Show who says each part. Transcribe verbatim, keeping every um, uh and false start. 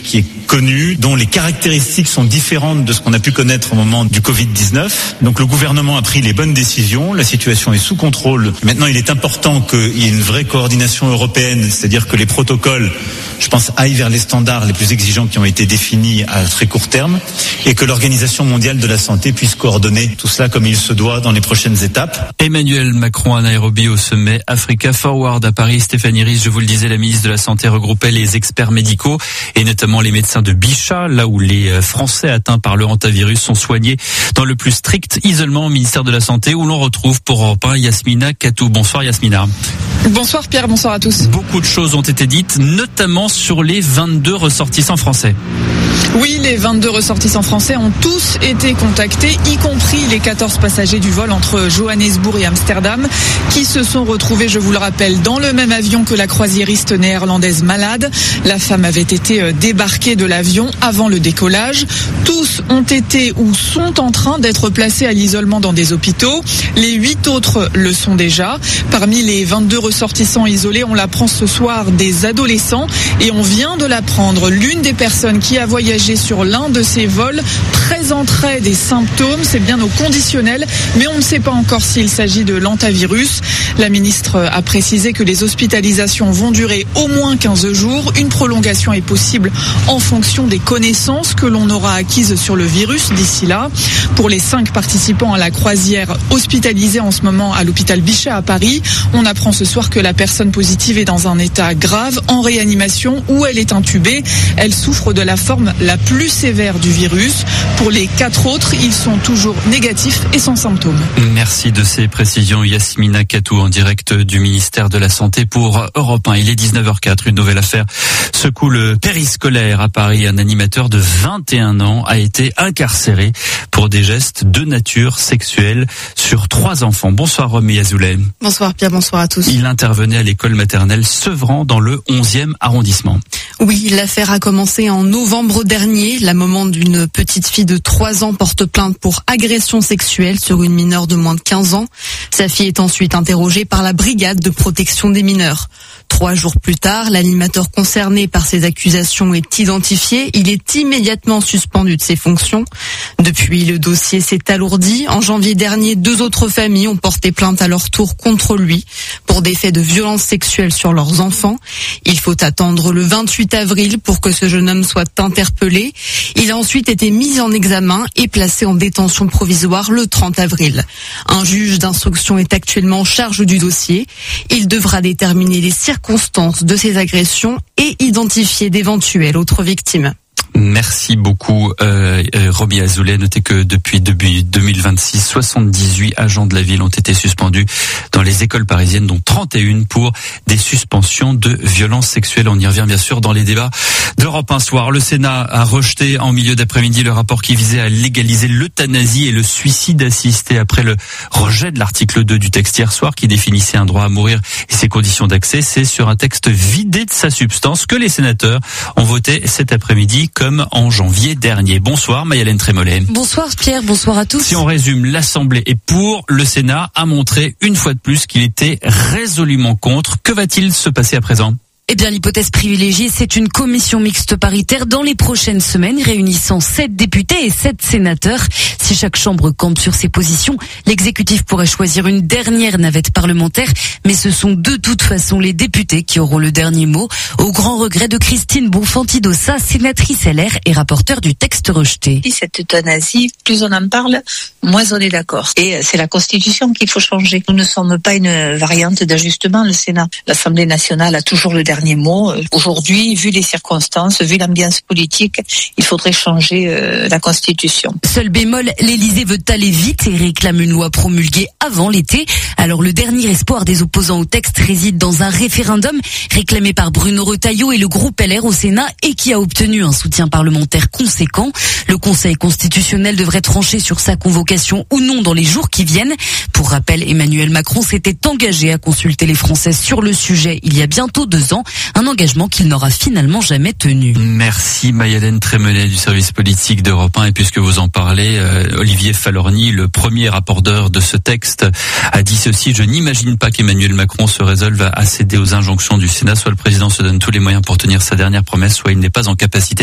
Speaker 1: qui est connu, dont les caractéristiques sont différentes de ce qu'on a pu connaître au moment du covid dix-neuf. Donc le gouvernement a pris les bonnes décisions, la situation est sous contrôle. Maintenant, il est important qu'il y ait une vraie coordination européenne, c'est-à-dire que les protocoles, je pense, aillent vers les standards les plus exigeants qui ont été définis à très court terme et que l'Organisation mondiale de la santé puisse coordonner tout cela comme il se doit dans les prochaines étapes.
Speaker 2: Emmanuel Macron à Nairobi au sommet Africa Forward à Paris. Stéphanie Ries, je vous le disais, la ministre de la Santé regroupait les experts médicaux et notamment les médecins de Bichat, là où les Français atteints par le hantavirus sont soignés dans le plus strict isolement au ministère de la Santé, où l'on retrouve pour Europe un Yasmina Katou. Bonsoir Yasmina.
Speaker 3: Bonsoir Pierre, bonsoir à tous.
Speaker 2: Beaucoup de choses ont été dites, notamment sur les vingt-deux ressortissants français.
Speaker 3: Oui, les vingt-deux ressortissants français ont tous été contactés, y compris les quatorze passagers du vol entre Johannesburg et Amsterdam, qui se sont retrouvés, je vous le rappelle, dans le même avion que la croisiériste néerlandaise malade. La femme avait été débarquée de l'avion avant le décollage. Tous ont été ou sont en train d'être placés à l'isolement dans des hôpitaux. Les huit autres le sont déjà. Parmi les vingt-deux ressortissants isolés, on l'apprend ce soir, des adolescents, et on vient de l'apprendre. L'une des personnes qui a voyagé sur l'un de ces vols présenterait des symptômes, c'est bien au conditionnel, mais on ne sait pas encore s'il s'agit de l'hantavirus. La ministre a précisé que les hospitalisations vont durer au moins quinze jours. Une prolongation est possible en fonction des connaissances que l'on aura acquises sur le virus d'ici là. Pour les cinq participants à la croisière hospitalisés en ce moment à l'hôpital Bichat à Paris, on apprend ce soir que la personne positive est dans un état grave, en réanimation, où elle est intubée. Elle souffre de la forme la plus sévère du virus. Pour les quatre autres, ils sont toujours négatifs et sans symptômes.
Speaker 2: Merci de ces précisions, Yasmina Katou, en direct du ministère de la Santé pour Europe un. Il est dix-neuf heures quatre, une nouvelle affaire secoue le périscolaire à Paris. Un animateur de vingt et un ans a été incarcéré pour des gestes de nature sexuelle sur trois enfants. Bonsoir Romy Azoulay.
Speaker 4: Bonsoir Pierre, bonsoir à tous.
Speaker 2: Il intervenait à l'école maternelle Sevran dans le onzième arrondissement.
Speaker 4: Oui, l'affaire a commencé en novembre dernier. La maman d'une petite fille de trois ans porte plainte pour agression sexuelle sur une mineure de moins de quinze ans. Sa fille est ensuite interrogée par la brigade de protection des mineurs. Trois jours plus tard, l'animateur concerné par ces accusations est identifié. Il est immédiatement suspendu de ses fonctions. Depuis, le dossier s'est alourdi. En janvier dernier, deux autres familles ont porté plainte à leur tour contre lui pour des faits de violence sexuelle sur leurs enfants. Il faut attendre le vingt-huit avril pour que ce jeune homme soit interpellé. Il a ensuite été mis en examen et placé en détention provisoire le trente avril. Un juge d'instruction est actuellement en charge du dossier. Il devra déterminer les circonstances de ces agressions et identifier d'éventuelles autres victimes.
Speaker 2: Merci beaucoup, euh, euh, Romy Azoulay. Notez que depuis début deux mille vingt-six, soixante-dix-huit agents de la ville ont été suspendus dans les écoles parisiennes, dont trente et un pour des suspensions de violences sexuelles. On y revient bien sûr dans les débats d'Europe un soir. Le Sénat a rejeté en milieu d'après-midi le rapport qui visait à légaliser l'euthanasie et le suicide assisté après le rejet de l'article deux du texte hier soir qui définissait un droit à mourir et ses conditions d'accès. C'est sur un texte vidé de sa substance que les sénateurs ont voté cet après-midi comme en janvier dernier. Bonsoir Maïlène Trémollet.
Speaker 5: Bonsoir Pierre, bonsoir à tous.
Speaker 2: Si on résume, l'Assemblée est pour, le Sénat a montré une fois de plus qu'il était résolument contre. Que va-t-il se passer à présent ?
Speaker 5: Eh bien, l'hypothèse privilégiée, c'est une commission mixte paritaire dans les prochaines semaines, réunissant sept députés et sept sénateurs. Si chaque chambre campe sur ses positions, l'exécutif pourrait choisir une dernière navette parlementaire, mais ce sont de toute façon les députés qui auront le dernier mot, au grand regret de Christine Bonfanti-Dossat, sénatrice L R et rapporteure du texte rejeté.
Speaker 6: Cette euthanasie, plus on en parle, moins on est d'accord. Et c'est la Constitution qu'il faut changer. Nous ne sommes pas une variante d'ajustement, le Sénat. L'Assemblée nationale a toujours le dernier dernier mot. Aujourd'hui, vu les circonstances, vu l'ambiance politique, il faudrait changer euh, la Constitution.
Speaker 5: Seul bémol, l'Élysée veut aller vite et réclame une loi promulguée avant l'été. Alors le dernier espoir des opposants au texte réside dans un référendum réclamé par Bruno Retailleau et le groupe L R au Sénat et qui a obtenu un soutien parlementaire conséquent. Le Conseil constitutionnel devrait trancher sur sa convocation ou non dans les jours qui viennent. Pour rappel, Emmanuel Macron s'était engagé à consulter les Français sur le sujet il y a bientôt deux ans. Un engagement qu'il n'aura finalement jamais tenu.
Speaker 2: Merci Maïlène Trémollet du service politique d'Europe un. Et puisque vous en parlez, euh, Olivier Falorni, le premier rapporteur de ce texte, a dit ceci: je n'imagine pas qu'Emmanuel Macron se résolve à céder aux injonctions du Sénat. Soit le président se donne tous les moyens pour tenir sa dernière promesse, soit il n'est pas en capacité